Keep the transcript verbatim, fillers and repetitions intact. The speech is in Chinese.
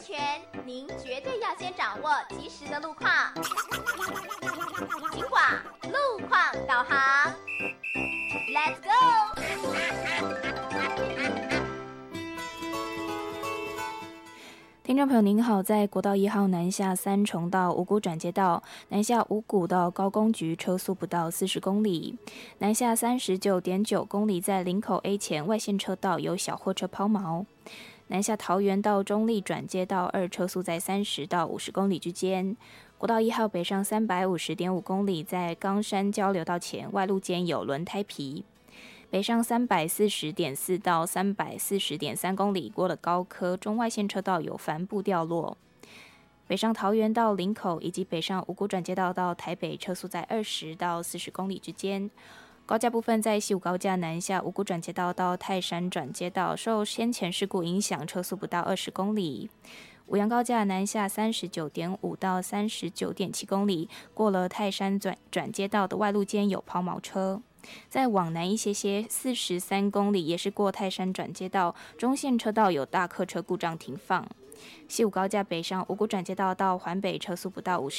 全，您绝对要先掌握及时的路况。警广路况导航 ，Let's go！ 听众朋友您好，在国道一号南下三重到五股转接道，南下五股到高工局车速不到四十公里，南下三十九点九公里，在林口 A 前外线车道有小货车抛锚，南下桃园到中立转接道二车速在三十到五十公里之间。国道一号北上三百五十点五公里，在冈山交流道前外路间有轮胎皮。北上三百四十点四到三百四十点三公里，过了高科中外线车道有帆布掉落。北上桃园到林口以及北上五股转接道到台北车速在二十到四十公里之间。高架部分在西武高架南下五股转接道到泰山转接道，受先前事故影响，车速不到二十公里。五杨高架南下三十九点五到三十九点七公里，过了泰山转转接道的外路间有抛锚车。再往南一些些，四十三公里也是过泰山转接道，中线车道有大客车故障停放。西武高架北上五股转接道到环北车速不到五十